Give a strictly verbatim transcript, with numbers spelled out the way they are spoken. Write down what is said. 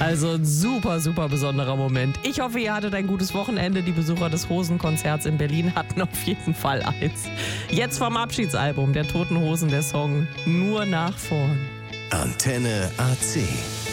Also ein super, super besonderer Moment. Ich hoffe, ihr hattet ein gutes Wochenende. Die Besucher des Hosenkonzerts in Berlin hatten auf jeden Fall eins. Jetzt vom Abschiedsalbum der Toten Hosen der Song Nur nach vorn. Antenne A C.